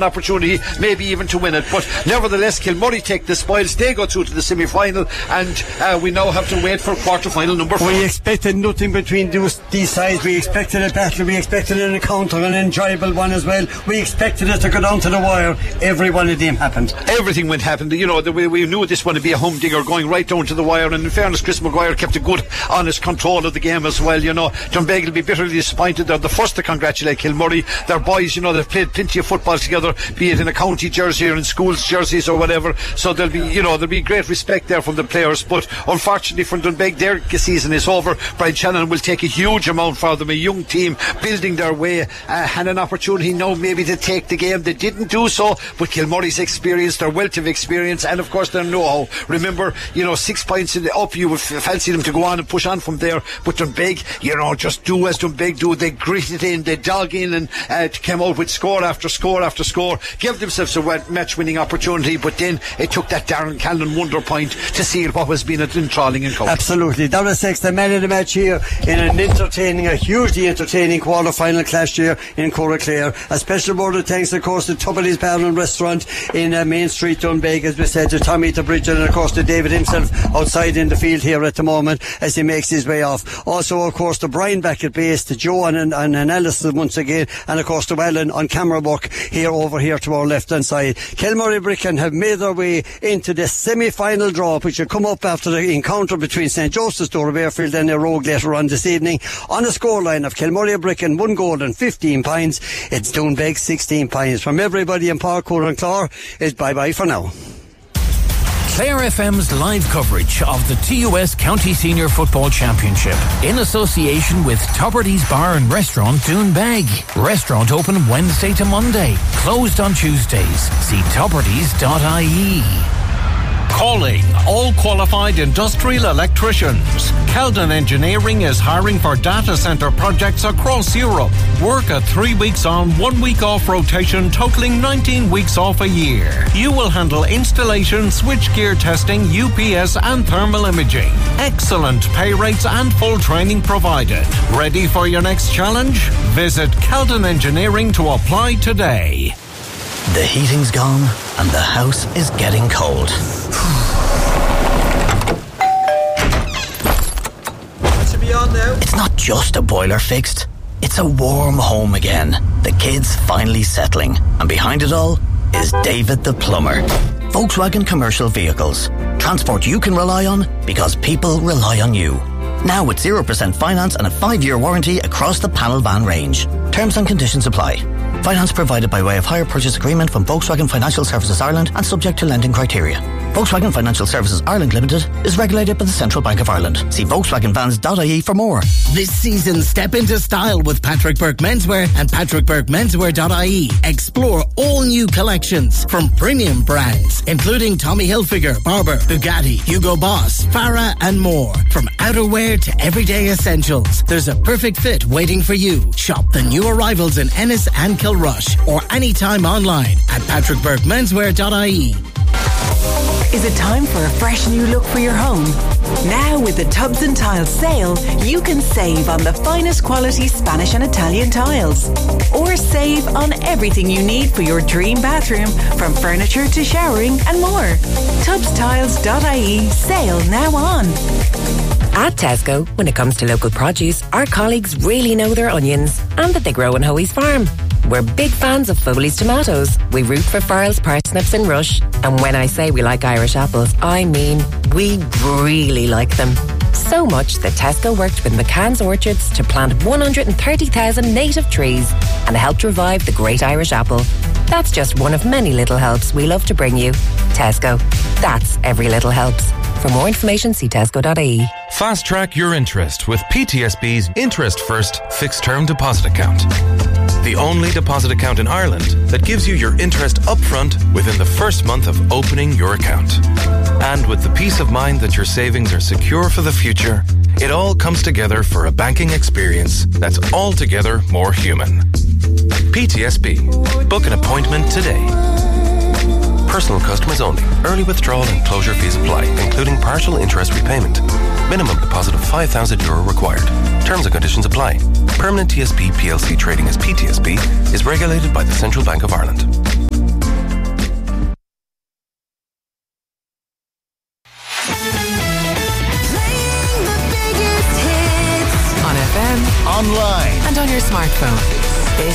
an opportunity maybe even to win it. But nevertheless, Kilmurray take the spoils. They go through to the semi-final, and we now have to wait for quarter-final number 4. We expected nothing between these sides. We expected a battle. We expected an encounter, an enjoyable one as well. We expected it to go down to the wire. Every one of them happened. Everything happened. You know, we knew this one to be a humdinger going right down to the wire, and in fairness, Chris Maguire kept a good, honest control of the game as well. You know, Doonbeg will be bitterly disappointed. They're the first to congratulate Kilmurray. Their boys, you know, they've played plenty of football together, be it in a county jersey or in schools jerseys or whatever. So there'll be great respect there from the players. But unfortunately for Doonbeg, their season is over. Brian Shannon will take a huge amount for them, a young team building their way, had an opportunity now maybe to take the game. They didn't do so, but Kilmurray's experience, their wealth of experience, and of course their know-how. Remember, 6 points up, you would fancy them to go on and push on from there. But Doonbeg, just do as Doonbeg do. They grit it in, they dog in, and came out with score after score after score, gave themselves a match-winning opportunity. But then it took that Darren Callan wonder point to seal what was being a trawling in County. Absolutely. Dara Sexton, man of the match here in a hugely entertaining quarter-final clash here in Coraclare. A special word of thanks, of course, to Tubble's Bar and Restaurant in Main Street, Doonbeg, as we said, to Tommy the Bridge, and of course to David himself outside in the field here at the moment as he makes his way off. Also, of course, to Brian back at base, to Joe and Alison once again, and of course to Alan on camera work over here to our left hand side. Kilmurray Bricken have made their way into the semi-final draw, which will come up after the encounter between St. Joseph's Door of Airfield and Rogue later on this evening. On a scoreline of Kilmurray Bricken 1 goal and 15 points, it's Doonbeg 16 points. From everybody in Parkour and Clore, it's bye-bye for now. Clare FM's live coverage of the TUS County Senior Football Championship in association with Tuberty's Bar and Restaurant, Doonbeg. Restaurant open Wednesday to Monday, closed on Tuesdays. See tubertys.ie. Calling all qualified industrial electricians. Keldon Engineering is hiring for data centre projects across Europe. Work a 3 weeks on, 1 week off rotation, totaling 19 weeks off a year. You will handle installation, switchgear testing, UPS and thermal imaging. Excellent pay rates and full training provided. Ready for your next challenge? Visit Keldon Engineering to apply today. The heating's gone and the house is getting cold. That should be on now. It's not just a boiler fixed. It's a warm home again. The kids finally settling. And behind it all is David the Plumber. Volkswagen Commercial Vehicles. Transport you can rely on because people rely on you. Now with 0% finance and a 5-year warranty across the panel van range. Terms and conditions apply. Finance provided by way of hire purchase agreement from Volkswagen Financial Services Ireland and subject to lending criteria. Volkswagen Financial Services Ireland Limited is regulated by the Central Bank of Ireland. See VolkswagenVans.ie for more. This season, step into style with Patrick Burke Menswear and PatrickBurkeMenswear.ie. Explore all new collections from premium brands, including Tommy Hilfiger, Barber, Bugatti, Hugo Boss, Farah and more. From outerwear to everyday essentials, there's a perfect fit waiting for you. Shop the new arrivals in Ennis and Kilrush or anytime online at PatrickBurkeMenswear.ie. Is it time for a fresh new look for your home? Now with the Tubs and Tiles sale, you can save on the finest quality Spanish and Italian tiles. Or save on everything you need for your dream bathroom, from furniture to showering and more. TubsTiles.ie sale now on. At Tesco, when it comes to local produce, our colleagues really know their onions and that they grow on Hoey's farm. We're big fans of Foley's tomatoes. We root for Farrell's parsnips and Rush. And when I say we like Irish apples, I mean we really like them. So much that Tesco worked with McCann's Orchards to plant 130,000 native trees and helped revive the great Irish apple. That's just one of many little helps we love to bring you. Tesco. That's every little helps. For more information, see tesco.ie. Fast track your interest with PTSB's Interest First Fixed Term Deposit Account. The only deposit account in Ireland that gives you your interest upfront within the first month of opening your account. And with the peace of mind that your savings are secure for the future, it all comes together for a banking experience that's altogether more human. PTSB. Book an appointment today. Personal customers only. Early withdrawal and closure fees apply, including partial interest repayment. Minimum deposit of €5,000 required. Terms and conditions apply. Permanent TSB PLC trading as PTSB is regulated by the Central Bank of Ireland. online and on your smartphone.